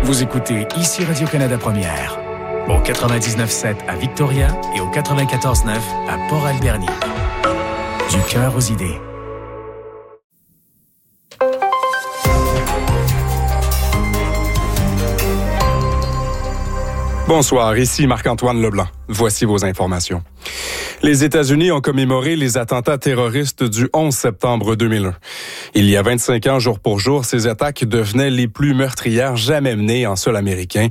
Vous écoutez ici Radio-Canada Première, au 99.7 à Victoria et au 94.9 à Port-Alberni. Du cœur aux idées. Bonsoir, ici Marc-Antoine Leblanc. Voici vos informations. Les États-Unis ont commémoré les attentats terroristes du 11 septembre 2001. Il y a 25 ans, jour pour jour, ces attaques devenaient les plus meurtrières jamais menées en sol américain.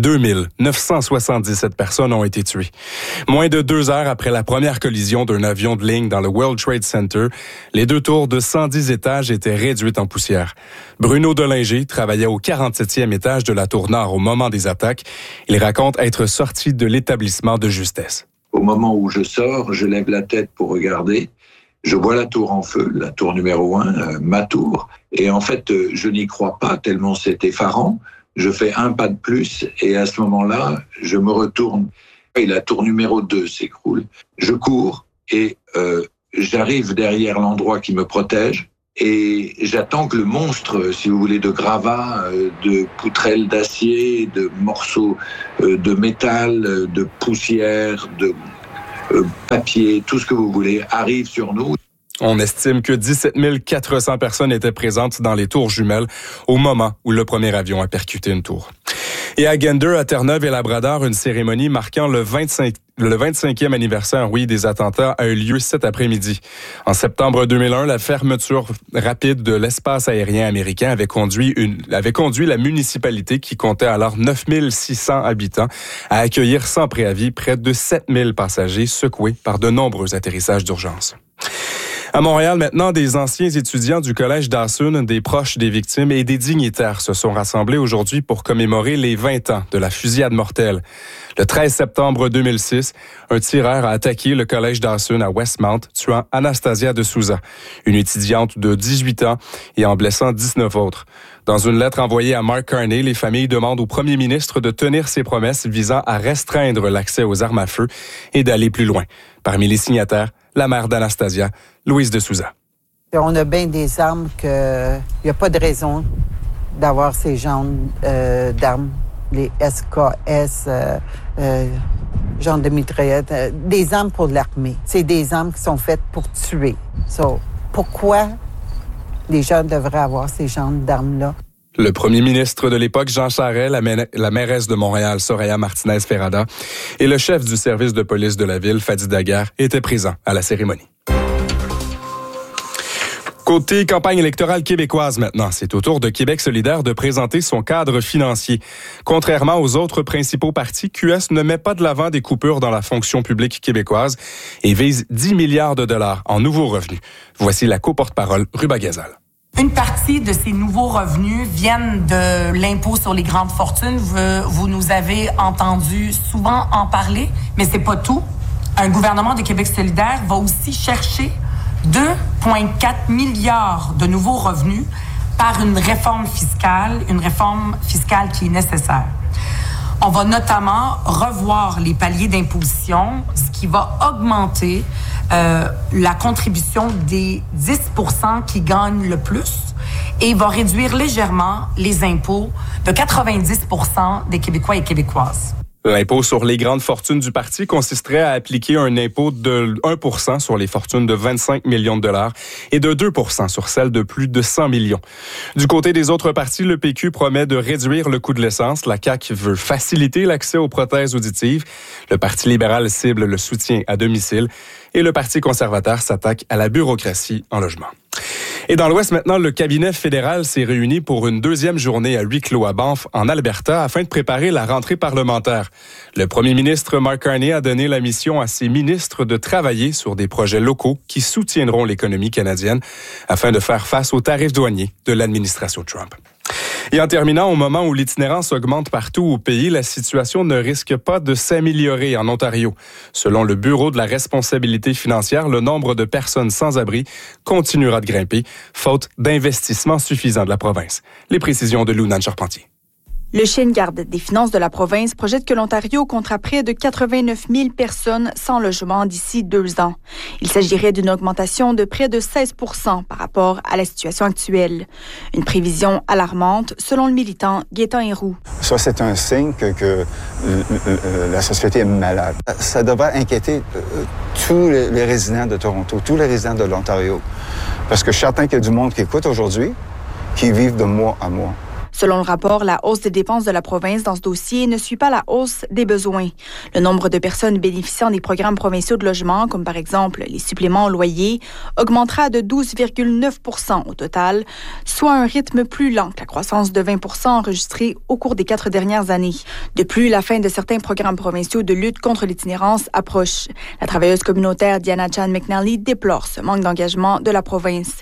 2977 personnes ont été tuées. Moins de 2 heures après la première collision d'un avion de ligne dans le World Trade Center, les 2 tours de 110 étages étaient réduites en poussière. Bruno Delinger travaillait au 47e étage de la tour Nord au moment des attaques. Il raconte être sorti de l'établissement de justesse. Au moment où je sors, je lève la tête pour regarder. Je vois la tour en feu, la tour numéro 1, ma tour. Et en fait, je n'y crois pas tellement c'est effarant. Je fais un pas de plus et à ce moment-là, je me retourne et la tour numéro 2 s'écroule. Je cours et j'arrive derrière l'endroit qui me protège. Et j'attends que le monstre, si vous voulez, de gravats, de poutrelles d'acier, de morceaux de métal, de poussière, de papier, tout ce que vous voulez, arrive sur nous. On estime que 17 400 personnes étaient présentes dans les tours jumelles au moment où le premier avion a percuté une tour. Et à Gander, à Terre-Neuve et Labrador, une cérémonie marquant le 25e anniversaire, des attentats a eu lieu cet après-midi. En septembre 2001, la fermeture rapide de l'espace aérien américain avait conduit la municipalité, qui comptait alors 9600 habitants, à accueillir sans préavis près de 7000 passagers secoués par de nombreux atterrissages d'urgence. À Montréal, maintenant, des anciens étudiants du Collège Dawson, des proches des victimes et des dignitaires se sont rassemblés aujourd'hui pour commémorer les 20 ans de la fusillade mortelle. Le 13 septembre 2006, un tireur a attaqué le Collège Dawson à Westmount, tuant Anastasia de Souza, une étudiante de 18 ans, et en blessant 19 autres. Dans une lettre envoyée à Mark Carney, les familles demandent au premier ministre de tenir ses promesses visant à restreindre l'accès aux armes à feu et d'aller plus loin. Parmi les signataires, la mère d'Anastasia, Louise de Souza. On a bien des armes qu'il n'y a pas de raison d'avoir ces genres d'armes, les SKS, genre de mitraillettes, des armes pour l'armée. C'est des armes qui sont faites pour tuer. Pourquoi les gens devraient avoir ces genres d'armes-là? Le premier ministre de l'époque, Jean Charest, la mairesse de Montréal, Soraya Martinez-Ferrada, et le chef du service de police de la ville, Fadi Daguerre, étaient présents à la cérémonie. Côté campagne électorale québécoise maintenant, c'est au tour de Québec solidaire de présenter son cadre financier. Contrairement aux autres principaux partis, QS ne met pas de l'avant des coupures dans la fonction publique québécoise et vise 10 milliards de dollars en nouveaux revenus. Voici la co-porte-parole, Ruba Ghazal. Une partie de ces nouveaux revenus viennent de l'impôt sur les grandes fortunes. Vous nous avez entendu souvent en parler, mais c'est pas tout. Un gouvernement de Québec solidaire va aussi chercher 2,4 milliards de nouveaux revenus par une réforme fiscale qui est nécessaire. On va notamment revoir les paliers d'imposition, ce qui va augmenter la contribution des 10% qui gagnent le plus et va réduire légèrement les impôts de 90% des Québécois et Québécoises. L'impôt sur les grandes fortunes du parti consisterait à appliquer un impôt de 1% sur les fortunes de 25 millions de dollars et de 2% sur celles de plus de 100 millions. Du côté des autres partis, le PQ promet de réduire le coût de l'essence. La CAQ veut faciliter l'accès aux prothèses auditives. Le Parti libéral cible le soutien à domicile. Et le Parti conservateur s'attaque à la bureaucratie en logement. Et dans l'Ouest, maintenant, le cabinet fédéral s'est réuni pour une deuxième journée à huis clos à Banff, en Alberta, afin de préparer la rentrée parlementaire. Le premier ministre Mark Carney a donné la mission à ses ministres de travailler sur des projets locaux qui soutiendront l'économie canadienne afin de faire face aux tarifs douaniers de l'administration Trump. Et en terminant, au moment où l'itinérance augmente partout au pays, la situation ne risque pas de s'améliorer en Ontario. Selon le Bureau de la responsabilité financière, le nombre de personnes sans abri continuera de grimper, faute d'investissements suffisants de la province. Les précisions de Lounan Charpentier. Le chien de garde des finances de la province projette que l'Ontario comptera près de 89 000 personnes sans logement d'ici 2 ans. Il s'agirait d'une augmentation de près de 16 % par rapport à la situation actuelle. Une prévision alarmante, selon le militant Gaétan Héroux. Ça, c'est un signe que la société est malade. Ça devrait inquiéter tous les résidents de Toronto, tous les résidents de l'Ontario. Parce que je suis certain qu'il y a du monde qui écoute aujourd'hui, qui vivent de mois à mois. Selon le rapport, la hausse des dépenses de la province dans ce dossier ne suit pas la hausse des besoins. Le nombre de personnes bénéficiant des programmes provinciaux de logement, comme par exemple les suppléments au loyer, augmentera de 12,9 % au total, soit un rythme plus lent que la croissance de 20 % enregistrée au cours des 4 dernières années. De plus, la fin de certains programmes provinciaux de lutte contre l'itinérance approche. La travailleuse communautaire Diana Chan McNally déplore ce manque d'engagement de la province.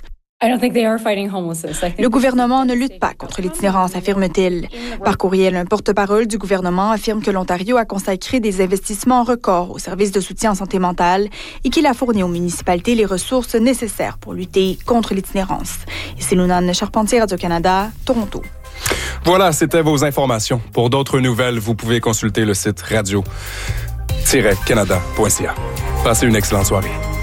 Le gouvernement ne lutte pas contre l'itinérance, affirme-t-il. Par courriel, un porte-parole du gouvernement affirme que l'Ontario a consacré des investissements records au service de soutien en santé mentale et qu'il a fourni aux municipalités les ressources nécessaires pour lutter contre l'itinérance. Ici Lunane Charpentier, Radio-Canada, Toronto. Voilà, c'était vos informations. Pour d'autres nouvelles, vous pouvez consulter le site radio-canada.ca. Passez une excellente soirée.